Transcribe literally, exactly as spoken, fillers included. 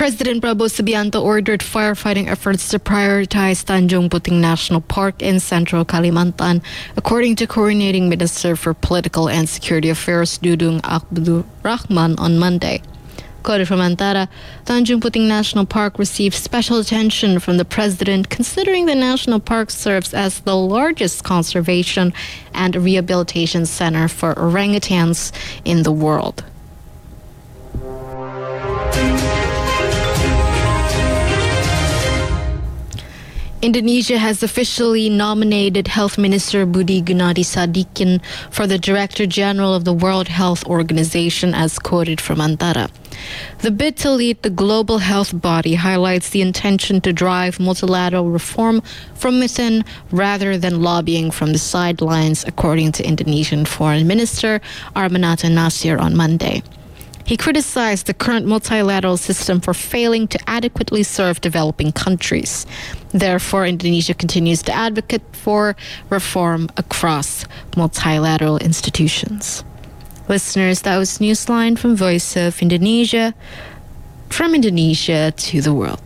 President Prabowo Subianto ordered firefighting efforts to prioritize Tanjung Puting National Park in central Kalimantan, according to Coordinating Minister for Political and Security Affairs Dudung Abdul Rahman on Monday. Quoted from Antara, Tanjung Puting National Park received special attention from the president, considering the national park serves as the largest conservation and rehabilitation center for orangutans in the world. Indonesia has officially nominated Health Minister Budi Gunadi Sadikin for the Director General of the World Health Organization, as quoted from Antara. The bid to lead the global health body highlights the intention to drive multilateral reform from within rather than lobbying from the sidelines, according to Indonesian Foreign Minister Armanata Nasir on Monday. He criticized the current multilateral system for failing to adequately serve developing countries. Therefore, Indonesia continues to advocate for reform across multilateral institutions. Listeners, that was Newsline from Voice of Indonesia, from Indonesia to the world.